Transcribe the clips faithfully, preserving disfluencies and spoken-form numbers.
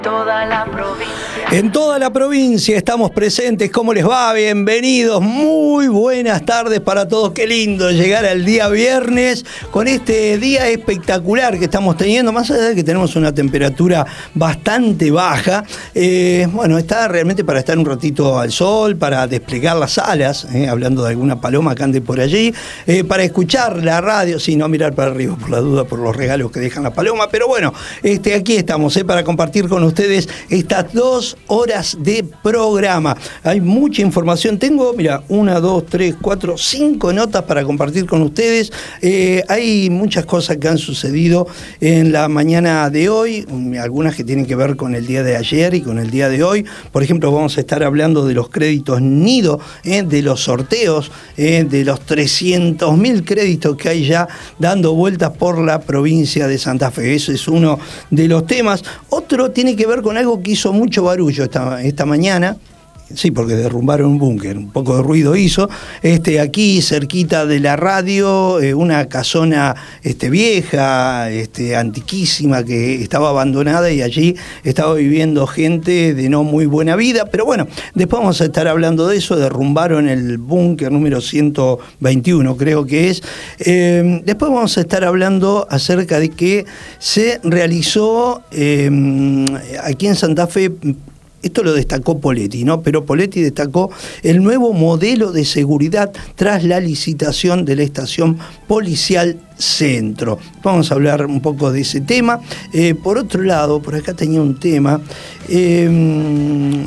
Toda la provincia. En toda la provincia estamos presentes. ¿Cómo les va? Bienvenidos. Muy buenas tardes para todos. Qué lindo llegar al día viernes con este día espectacular que estamos teniendo. Más allá de que tenemos una temperatura bastante baja, eh, bueno, está realmente para estar un ratito al sol, para desplegar las alas, eh, hablando de alguna paloma que ande por allí, eh, para escuchar la radio, sin no mirar para arriba por la duda, por los regalos que dejan la paloma. Pero bueno, este, aquí estamos eh, para compartir con ustedes estas dos horas de programa. Hay mucha información. Tengo, mira, una, dos, tres, cuatro, cinco notas para compartir con ustedes. Eh, hay muchas cosas que han sucedido en la mañana de hoy, algunas que tienen que ver con el día de ayer y con el día de hoy. Por ejemplo, vamos a estar hablando de los créditos Nido, eh, de los sorteos, eh, de los trescientos mil créditos que hay ya dando vueltas por la provincia de Santa Fe. Ese es uno de los temas. Otro tiene que ver con algo que hizo mucho barullo esta, esta mañana. Sí, porque derrumbaron un búnker, un poco de ruido hizo. Este, aquí, cerquita de la radio, eh, una casona este, vieja, este, antiquísima, que estaba abandonada y allí estaba viviendo gente de no muy buena vida. Pero bueno, después vamos a estar hablando de eso. Derrumbaron el búnker número ciento veintiuno, creo que es. Eh, después vamos a estar hablando acerca de que se realizó eh, aquí en Santa Fe. Esto lo destacó Poletti, ¿no? Pero Poletti destacó el nuevo modelo de seguridad tras la licitación de la estación policial Centro. Vamos a hablar un poco de ese tema. Eh, por otro lado, por acá tenía un tema. Eh,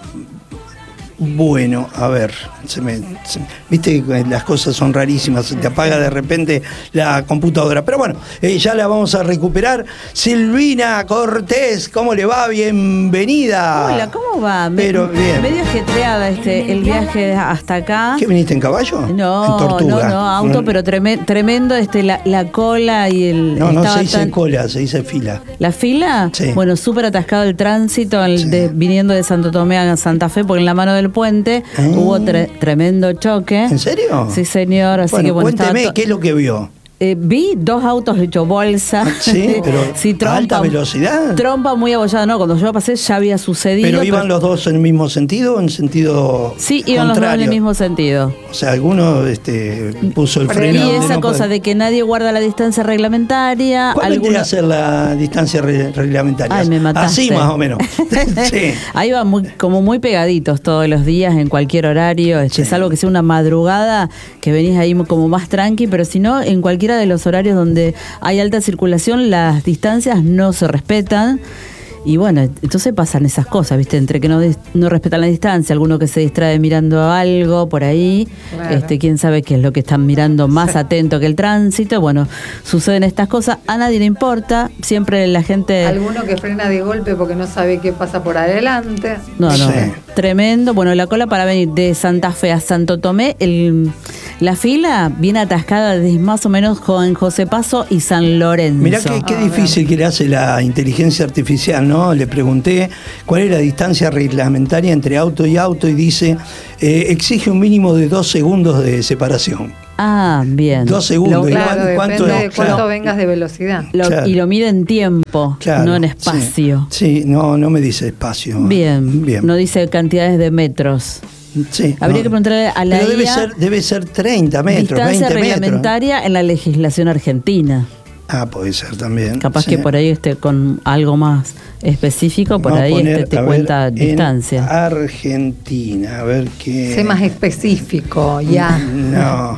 Bueno, a ver, se me, se, viste que las cosas son rarísimas, se te apaga de repente la computadora. Pero bueno, eh, ya la vamos a recuperar. Silvina Cortés, ¿cómo le va? Bienvenida. Hola, ¿cómo va? Pero Me, bien. Medio ajetreada este, el viaje hasta acá. ¿Qué viniste en caballo? No, en tortuga. no, no, auto, no. Pero treme, tremendo este, la, la cola y el... No, no se dice tan... cola, se dice fila. ¿La fila? Sí. Bueno, súper atascado el tránsito el sí. de, viniendo de Santo Tomé a Santa Fe, porque en la mano del puente ¿Eh? hubo tre- tremendo choque. ¿En serio? Sí, señor. Así bueno, que bueno, cuénteme, to- ¿qué es lo que vio? Eh, vi dos autos hecho bolsa. Sí, pero sí, trompa, a alta velocidad. Trompa muy abollada, no, cuando yo pasé ya había sucedido. ¿Pero iban pero... los dos en el mismo sentido o en sentido Sí, iban contrario? Los dos en el mismo sentido. O sea, alguno este, puso el freno. Y esa no cosa puede... de que nadie guarda la distancia reglamentaria. ¿Cuál alguna... vendría a ser la distancia re- reglamentaria? Ay, me mataste. Así más o menos. Sí. Ahí van muy, como muy pegaditos todos los días, en cualquier horario. Este, sí. Salvo que sea una madrugada, que venís ahí como más tranqui, pero si no, en cualquiera de los horarios donde donde hay alta circulación, las distancias no se respetan. Y bueno, entonces pasan esas cosas, ¿viste? Entre que no, no respetan la distancia, alguno que se distrae mirando algo por ahí, claro. este, quién sabe qué es lo que están mirando más atento que el tránsito. Bueno, suceden estas cosas, a nadie le importa, siempre la gente... Alguno que frena de golpe porque no sabe qué pasa por adelante. No, no, sí. Tremendo. Bueno, la cola para venir de Santa Fe a Santo Tomé, el, la fila viene atascada desde más o menos en José Paso y San Lorenzo. Mirá qué, qué difícil que le hace la inteligencia artificial, ¿no? Le pregunté cuál es la distancia reglamentaria entre auto y auto y dice, eh, exige un mínimo de dos segundos de separación. Ah, bien. Dos segundos. Lo, claro, ¿Y cuánto, depende de cuánto claro. vengas de velocidad. Lo, claro. Y lo mide en tiempo, claro, no en espacio. Sí, sí, no, no me dice espacio. Bien, bien. No dice cantidades de metros. Sí, habría no. que preguntarle a la Pero debe I A, ser, debe ser treinta metros, distancia veinte reglamentaria metros. En la legislación argentina. Ah, puede ser también. Capaz sí. que por ahí esté con algo más específico, por Vamos ahí poner, este te ver, cuenta distancia. Argentina, a ver qué. Sé más específico, ya. No,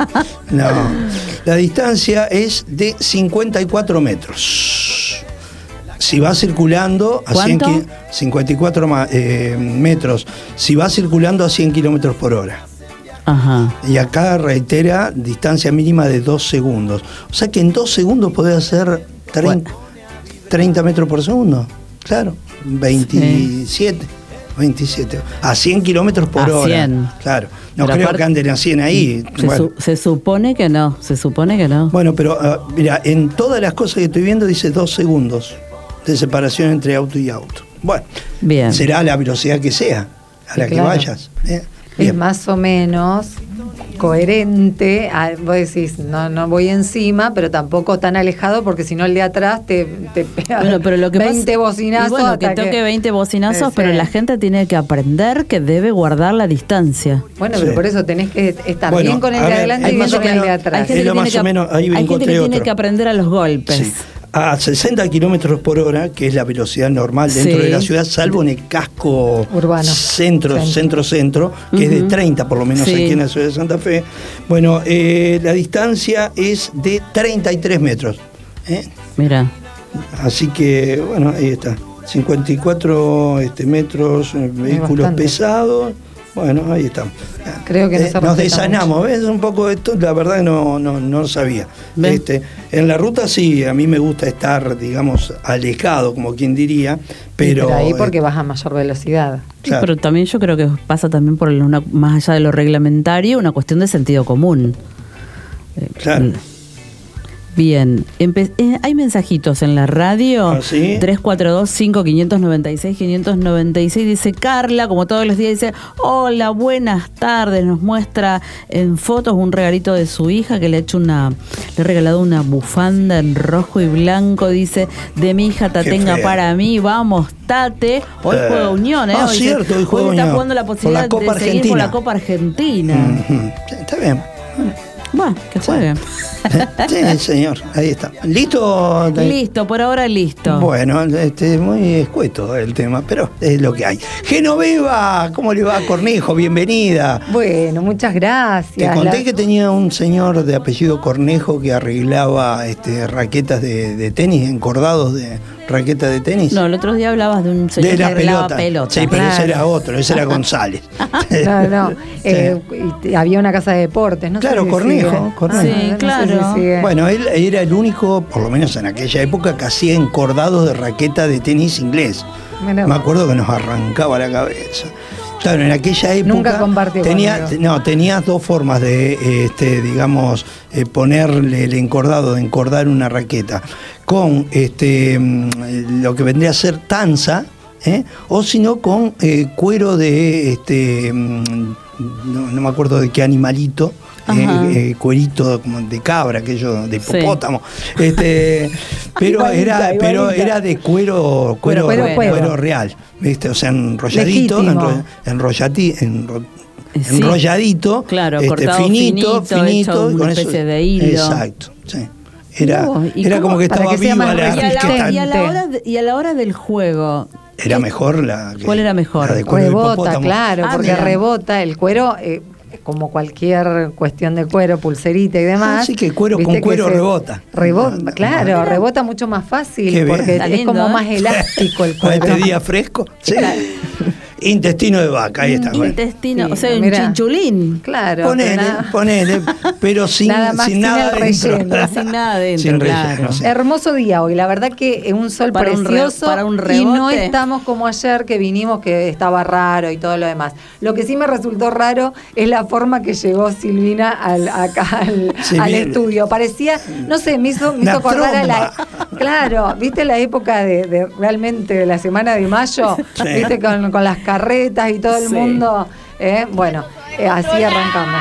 no. La distancia es de cincuenta y cuatro metros. Si va circulando a cien, cincuenta y cuatro eh, metros, si va circulando a cien kilómetros por hora. Ajá. Y acá reitera distancia mínima de dos segundos. O sea que en dos segundos podés hacer treinta, bueno. treinta metros por segundo. Claro, veintisiete. Sí. veintisiete. A cien kilómetros por a hora. cien. Claro. No pero creo aparte, que anden a cien ahí. Se, bueno. su, se supone que no. Se supone que no. Bueno, pero uh, mira, en todas las cosas que estoy viendo dice dos segundos de separación entre auto y auto. Bueno, bien. Será la velocidad que sea a la sí, que claro. vayas. ¿eh? Es más o menos coherente. A, vos decís, no, no voy encima, pero tampoco tan alejado, porque si no el de atrás te, te pega bueno, pero lo que veinte pasa, bocinazos. Y bueno, que hasta toque que, veinte bocinazos, eh, pero sí. la gente tiene que aprender que debe guardar la distancia. Bueno, Sí. pero por eso tenés que estar Bueno, bien con el a de ver, adelante hay y bien más o con el menos- de Hay atrás. gente Es que lo tiene más que, o menos, ahí me hay gente encontré que tiene otro. que aprender a los golpes. Sí. A sesenta kilómetros por hora, que es la velocidad normal dentro Sí. de la ciudad, salvo en el casco Urbano. centro, Centro. centro, centro, que es de Ujú. treinta por lo menos Sí. aquí en la ciudad de Santa Fe. Bueno, eh, la distancia es de treinta y tres metros. ¿eh? Mira. Así que, bueno, ahí está. cincuenta y cuatro este, metros, eh, vehículos bastante. pesados. Bueno, ahí estamos. Creo que no Eh, se nos respeta desanamos, ¿ves? Un poco esto, la verdad no, no, no lo sabía. ¿Ven? Este, en la ruta sí, a mí me gusta estar, digamos, alejado, como quien diría, pero... Pero ahí porque eh, vas a mayor velocidad. Sí, claro. pero también yo creo que pasa también por una, más allá de lo reglamentario, una cuestión de sentido común. Eh, Claro. Bien, Empe- eh, hay mensajitos en la radio. ¿Ah, sí? tres cuatro dos, cinco, cinco nueve seis, cinco nueve seis. Dice Carla, como todos los días, dice: hola, buenas tardes. Nos muestra en fotos un regalito de su hija que le ha hecho una, le ha regalado una bufanda en rojo y blanco. Dice: de mi hija Tatenga fea. para mí, vamos, Tate. Hoy Eh, juega Unión, ¿eh? ah, Hoy cierto, hoy juega está Unión. jugando la Por la posibilidad Copa de seguir por Argentina. la Copa Argentina. Ujú. Sí, está bien. Bueno, que juegue. Sí, señor, ahí está. ¿Listo? Listo, por ahora listo. Bueno, este, muy escueto el tema, pero es lo que hay. Genoveva, ¿cómo le va, Cornejo? Bienvenida. Bueno, muchas gracias. Te conté La- que tenía un señor de apellido Cornejo que arreglaba este, raquetas de, de tenis, encordados de raquetas de tenis. No, el otro día hablabas de un señor de que la arreglaba pelota. pelota. Sí, pero ese Claro. era otro, ese era González. No, no. Sí. eh, y te- había una casa de deportes, ¿no? Claro, sé si Cornejo, sigue. Cornejo. Sí, no sé si claro. sigue. Bueno, él era el único, por lo menos en aquella época, que hacía encordados de raqueta de tenis inglés. Mirá Me vos. acuerdo que nos arrancaba la cabeza. Claro, en aquella época Nunca compartió tenía, conmigo. no, tenías dos formas de, este, digamos, eh, ponerle el encordado, de encordar una raqueta, con este, mm, lo que vendría a ser tanza, ¿eh? O si no con eh, cuero de, este, mm, no, no me acuerdo de qué animalito. Ajá. Eh, eh, cuerito como de cabra, aquello de Sí. hipopótamo. Este, pero Igualita, era, pero igualita. era de cuero, cuero, Cuero, cuero, cuero. real, ¿viste? O sea, enrolladito, Legítimo. enro- enrollati- enro- Eh, sí. enrolladito, Claro, este, cortado finito, finito, finito, hecho y una con eso- especie de hilo. Exacto, sí. Era, No, ¿y era cómo? como que Para estaba que sea viva más la Y a, la, resistente. y a la hora de- y a la hora del juego. Era mejor la que- ¿Cuál era mejor? la de cuero de Rebota, hipopótamo. claro, Ah, porque mira. rebota el cuero, eh, como cualquier cuestión de cuero, pulserita y demás. Así que cuero viste con cuero se- rebota. Rebota, Ah, claro, ah, rebota mucho más fácil Qué bien. porque Está es lindo, como ¿eh? más elástico el Con cuero. este día fresco. Sí. Intestino de vaca, ahí está. bueno. Intestino, Sí, o sea, un mira. chinchulín. Claro, Ponele, pero nada- ponele, pero sin Nada más sin sin nada el dentro. relleno, sin nada dentro, Sin claro. relleno, sí. Hermoso día hoy, la verdad que es un sol Para un re- precioso para un y no rebote. estamos como ayer que vinimos que estaba raro y todo lo demás. Lo que sí me resultó raro es la forma que llegó Silvina al, acá al, Sí, al bien. estudio. Parecía, no sé, me hizo, me Una hizo acordar a la... tromba. Claro, ¿viste la época de, de realmente de la semana de mayo? Sí. ¿Viste con, con las carretas y todo el Sí. mundo? ¿Eh? Bueno, eh, así arrancamos.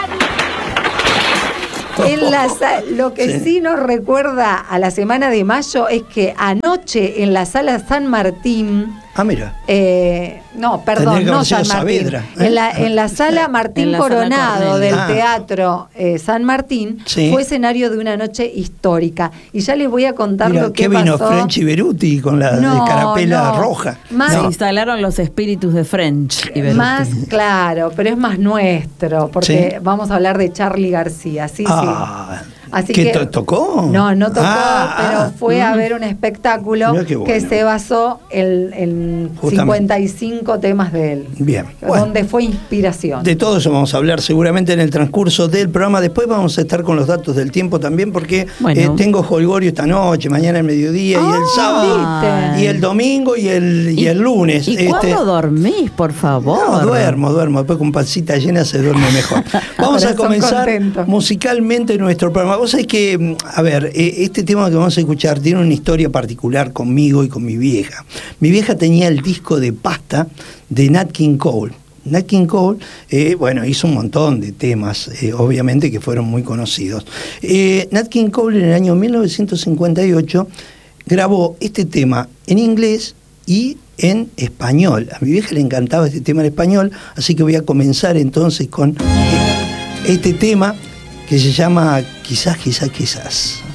En la sa- lo que sí. Sí. nos recuerda a la semana de mayo es que anoche en la sala San Martín, Ah, mira. eh, no, perdón, Tendría que no haber sido San Martín, Saavedra, ¿eh? en, la, en la sala Martín En la sala Coronado Cornelio. del Ah. Teatro eh, San Martín Sí. fue escenario de una noche histórica. Y ya les voy a contar Mira, lo que ¿qué vino pasó. French y Beruti con la No, escarapela no. roja? Más- Se No. instalaron los espíritus de French y Beruti. Más claro, pero es más nuestro, porque Sí. vamos a hablar de Charly García, sí, Ah, sí. Así ¿qué que to- tocó? No, no tocó, Ah, pero ah. fue a Mm. ver un espectáculo Mirá qué bueno. que se basó en, en Justamente. cincuenta y cinco temas de él. Bien, bueno. Donde fue inspiración. De todo eso vamos a hablar seguramente en el transcurso del programa. Después vamos a estar con los datos del tiempo también, porque Bueno. eh, tengo holgorio esta noche, mañana al mediodía y el Ah, sábado, ¿viste? y el domingo y el, y el lunes. ¿Y Este, cuándo dormís, por favor? No, duermo, duermo. Después con pancita llena se duerme mejor. Vamos a Corazón comenzar contento. musicalmente nuestro programa. Vos sabés que, mm, a ver, eh, este tema que vamos a escuchar tiene una historia particular conmigo y con mi vieja. Mi vieja tenía el disco de Pasta de Nat King Cole. Nat King Cole, eh, bueno, hizo un montón de temas, eh, obviamente que fueron muy conocidos. Eh, Nat King Cole en el año mil novecientos cincuenta y ocho grabó este tema en inglés y en español. A mi vieja le encantaba este tema en español, así que voy a comenzar entonces con este tema que se llama Quizás, quizás, quizás.